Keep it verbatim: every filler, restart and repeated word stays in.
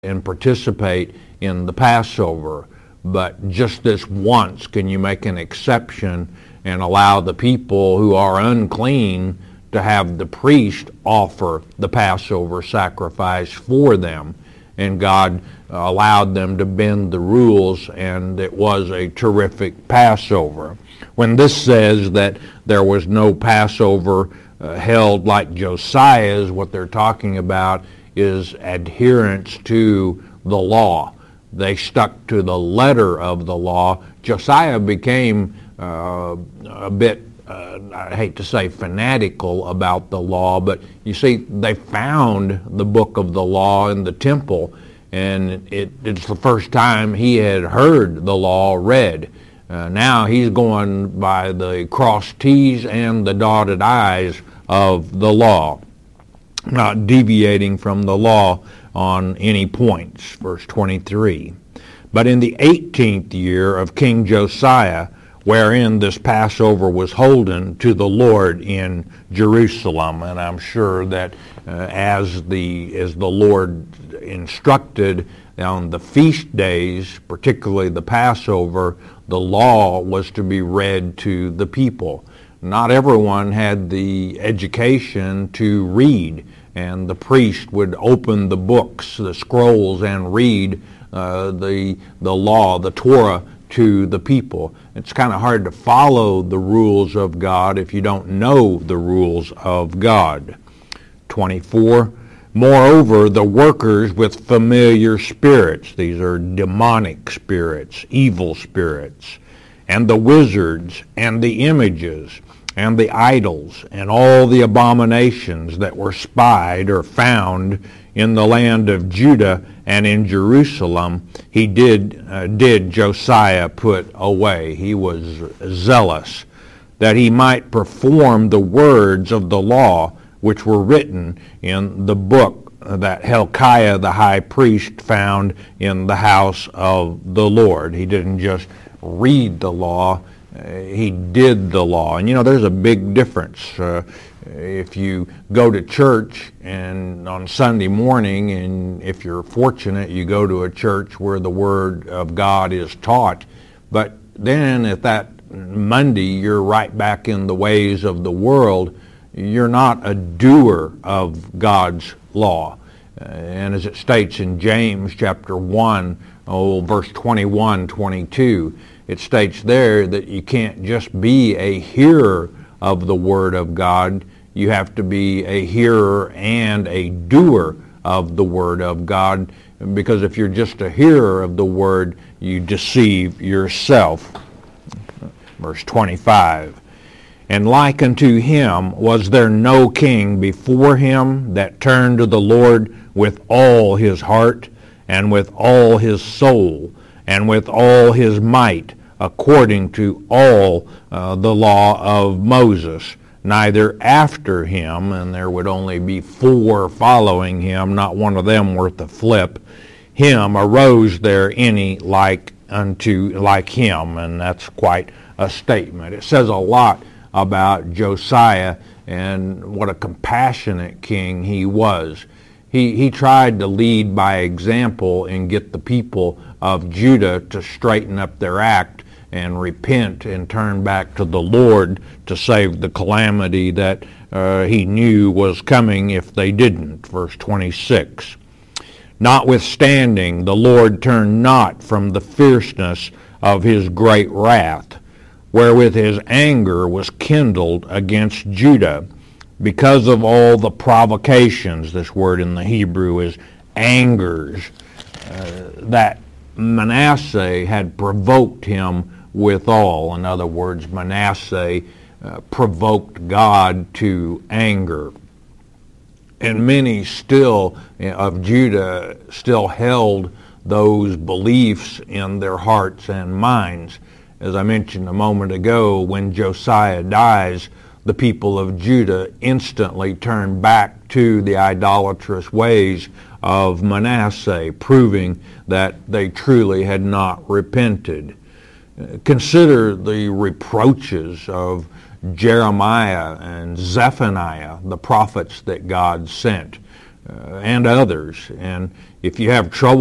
and participate in the Passover. But just this once, can you make an exception and allow the people who are unclean to have the priest offer the Passover sacrifice for them? And God allowed them to bend the rules, and it was a terrific Passover. When this says that there was no Passover uh, held like Josiah's, what they're talking about is adherence to the law. They stuck to the letter of the law. Josiah became uh, a bit, uh, I hate to say fanatical about the law, but you see, they found the book of the law in the temple, and it, it's the first time he had heard the law read. Uh, now he's going by the crossed T's and the dotted I's of the law, not deviating from the law on any points. Verse twenty-three. But in the eighteenth year of King Josiah, wherein this Passover was holden to the Lord in Jerusalem, and I'm sure that uh, as the as the Lord instructed on the feast days, particularly the Passover, the law was to be read to the people. Not everyone had the education to read, and the priest would open the books, the scrolls, and read uh, the the law, the Torah, to the people. It's kind of hard to follow the rules of God if you don't know the rules of God. twenty-four. Moreover, the workers with familiar spirits, these are demonic spirits, evil spirits, and the wizards, and the images, and the idols, and all the abominations that were spied or found in the land of Judah and in Jerusalem, he did uh, did Josiah put away. He was zealous, that he might perform the words of the law which were written in the book that Hilkiah the high priest found in the house of the Lord. He didn't just read the law, uh, he did the law. And you know, there's a big difference. Uh, if you go to church and on Sunday morning, and if you're fortunate, you go to a church where the Word of God is taught, but then at that Monday, you're right back in the ways of the world. You're not a doer of God's law. Uh, and as it states in James chapter one, oh, verse twenty-one, twenty-two, it states there that you can't just be a hearer of the Word of God. You have to be a hearer and a doer of the Word of God, because if you're just a hearer of the Word, you deceive yourself. Verse twenty-five. And like unto him was there no king before him that turned to the Lord with all his heart, and with all his soul, and with all his might, according to all uh, the law of Moses. Neither after him, and there would only be four following him, not one of them worth a flip, him arose there any like unto like him. And that's quite a statement. It says a lot about Josiah and what a compassionate king he was. He, he tried to lead by example and get the people of Judah to straighten up their act and repent and turn back to the Lord to save the calamity that uh, he knew was coming if they didn't. Verse twenty-six. Notwithstanding, the Lord turned not from the fierceness of his great wrath, wherewith his anger was kindled against Judah, because of all the provocations, this word in the Hebrew is angers, uh, that Manasseh had provoked him withal. In other words, Manasseh uh, provoked God to anger. And many still of Judah still held those beliefs in their hearts and minds. As I mentioned a moment ago, when Josiah dies, the people of Judah instantly turn back to the idolatrous ways of Manasseh, proving that they truly had not repented. Consider the reproaches of Jeremiah and Zephaniah, the prophets that God sent. uh, and others. And if you have trouble